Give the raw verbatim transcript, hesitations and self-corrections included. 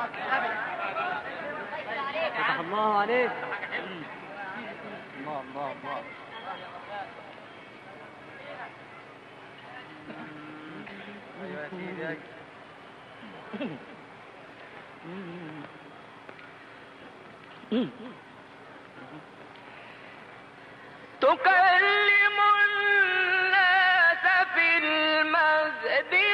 فتح الله عليك. الله الله الله. ايوه سيدي. تكلم الناس في المهد